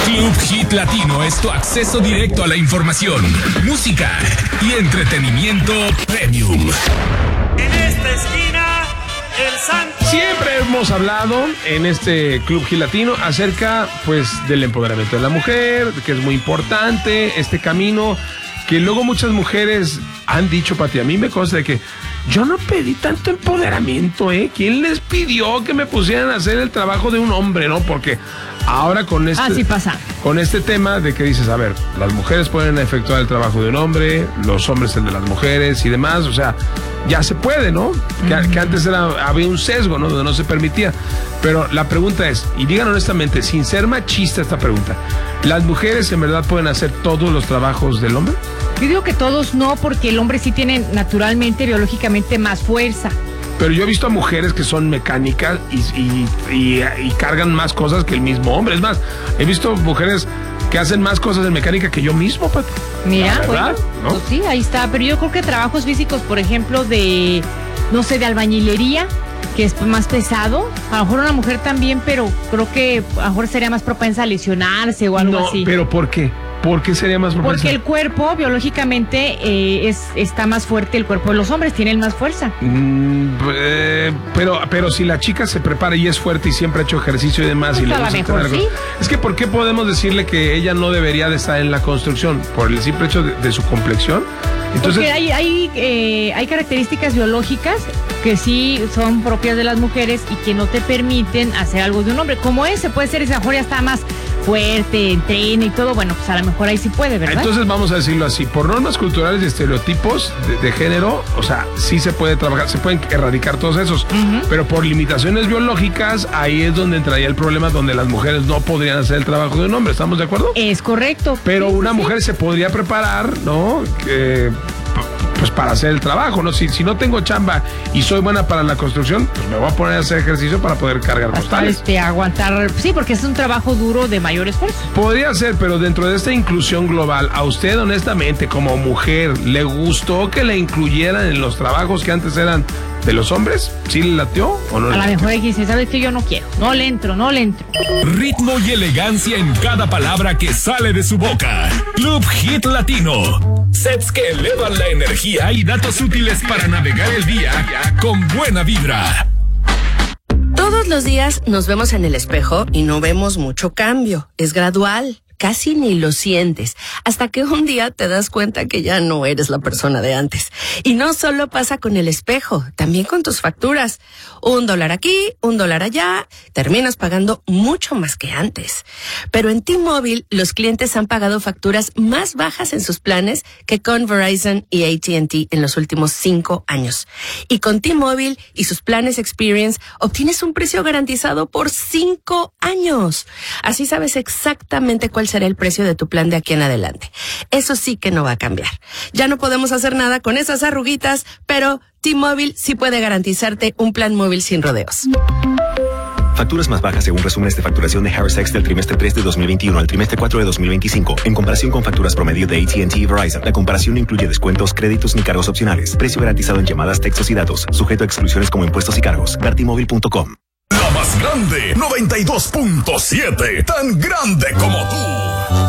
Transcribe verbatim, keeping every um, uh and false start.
Club Hit Latino es tu acceso directo a la información, música y entretenimiento premium. En esta esquina, el santo. Siempre hemos hablado en este Club Hit Latino acerca, pues, del empoderamiento de la mujer, que es muy importante, este camino que luego muchas mujeres han dicho, Pati, a mí me consta de que yo no pedí tanto empoderamiento, ¿eh? ¿Quién les pidió que me pusieran a hacer el trabajo de un hombre, no? Porque ahora con este, Así pasa. con este tema de que dices, a ver, las mujeres pueden efectuar el trabajo de un hombre, los hombres el de las mujeres y demás, o sea, ya se puede, ¿no? Que, uh-huh. que antes era, había un sesgo, ¿no? Donde no se permitía. Pero la pregunta es, y digan honestamente, sin ser machista esta pregunta, ¿las mujeres en verdad pueden hacer todos los trabajos del hombre? Yo digo que todos no, porque el hombre sí tiene naturalmente, biológicamente más fuerza. Pero yo he visto a mujeres que son mecánicas y, y, y, y cargan más cosas que el mismo hombre. Es más, he visto mujeres que hacen más cosas en mecánica que yo mismo, Pati. Mira, la verdad, bueno, ¿no? Pues sí, ahí está. Pero yo creo que trabajos físicos, por ejemplo, de, no sé, de albañilería, que es más pesado, a lo mejor una mujer también, pero creo que a lo mejor sería más propensa a lesionarse o algo no, así. ¿Pero por qué? ¿Por qué sería más propensa? Porque el cuerpo, biológicamente, eh, es está más fuerte, el cuerpo de los hombres, tienen más fuerza. Mm, eh, pero, pero si la chica se prepara y es fuerte y siempre ha hecho ejercicio y demás, Pues y le a lo gusta mejor tener sí. cosas, es que ¿por qué podemos decirle que ella no debería de estar en la construcción? ¿Por el simple hecho de, de su complexión? Entonces, Porque hay, hay, eh, hay características biológicas que sí son propias de las mujeres y que no te permiten hacer algo de un hombre. Como ese, puede ser, ese a lo mejor ya está más fuerte, entrena y todo, bueno, pues a lo mejor ahí sí puede, ¿verdad? Entonces vamos a decirlo así, por normas culturales y estereotipos de, de género, o sea, sí se puede trabajar, se pueden erradicar todos esos, uh-huh. pero por limitaciones biológicas, ahí es donde entraría el problema, donde las mujeres no podrían hacer el trabajo de un hombre, ¿estamos de acuerdo? Es correcto. Pero sí, una sí, mujer sí. se podría preparar, ¿no? Eh, pues para hacer el trabajo, ¿no? Si, si no tengo chamba y soy buena para la construcción, pues me voy a poner a hacer ejercicio para poder cargar Hasta costales. Este, aguantar, sí, porque es un trabajo duro de mayor esfuerzo. Podría ser, pero dentro de esta inclusión global, ¿a usted honestamente como mujer le gustó que le incluyeran en los trabajos que antes eran de los hombres? ¿Sí le latió o no? A le lo latió? mejor hay que decir, ¿sabes qué? Yo no quiero, no le entro, no le entro. Ritmo y elegancia en cada palabra que sale de su boca. Club Hit Latino. Sets que elevan la energía y datos útiles para navegar el día con buena vibra. Todos los días nos vemos en el espejo y no vemos mucho cambio. Es gradual. Casi ni lo sientes, hasta que un día te das cuenta que ya no eres la persona de antes. Y no solo pasa con el espejo, también con tus facturas. Un dólar aquí, un dólar allá, terminas pagando mucho más que antes. Pero en T-Mobile, los clientes han pagado facturas más bajas en sus planes que con Verizon y A T and T en los últimos cinco años. Y con T-Mobile y sus planes Experience, obtienes un precio garantizado por cinco años. Así sabes exactamente cuál será el precio de tu plan de aquí en adelante. Eso sí que no va a cambiar. Ya no podemos hacer nada con esas arruguitas, pero T-Mobile sí puede garantizarte un plan móvil sin rodeos. Facturas más bajas según resúmenes de facturación de Harris X del trimestre tres de dos mil veintiuno al trimestre cuatro de dos mil veinticinco. En comparación con facturas promedio de A T and T y Verizon, la comparación no incluye descuentos, créditos ni cargos opcionales. Precio garantizado en llamadas, textos y datos. Sujeto a exclusiones como impuestos y cargos. ver t mobile punto com. La más grande, noventa y dos punto siete. Tan grande como tú.